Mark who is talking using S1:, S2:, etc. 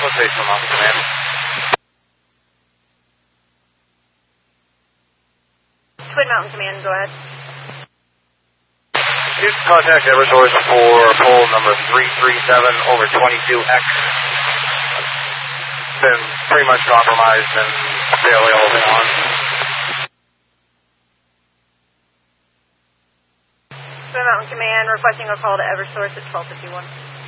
S1: What's base from Mountain Command?
S2: Twin Mountain Command, go ahead.
S1: Houston, contact Eversource for pole number 337 over 22X. Been pretty much compromised and barely holding on.
S2: Twin Mountain Command requesting a call to Eversource at 1251.